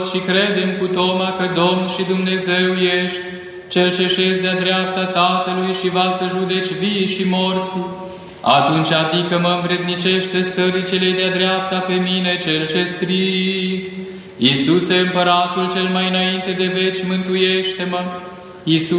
și credem cu toma că Domn și Dumnezeu ești, Cel ce șezi de-a dreapta Tatălui și va să judeci vii și morții. Atunci adică-mă învrednicește stării celei de-a dreapta pe mine, Cel ce strig. Iisuse, Împăratul cel mai înainte de veci, mântuiește-mă! Iisuse,